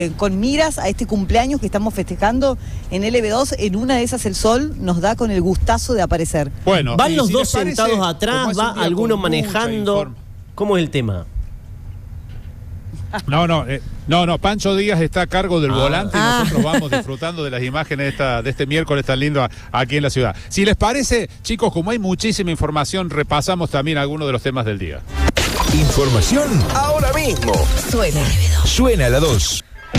con miras a este cumpleaños que estamos festejando en LB2, en una de esas el sol nos da con el gustazo de aparecer. Bueno, ¿van los si dos parece, sentados atrás? ¿Va alguno manejando? ¿Cómo es el tema? No, Pancho Díaz está a cargo del volante y nosotros vamos disfrutando de las imágenes de este miércoles tan lindo aquí en la ciudad. Si les parece, chicos, como hay muchísima información, repasamos también algunos de los temas del día. Información ahora mismo. Suena. Suena a la 2.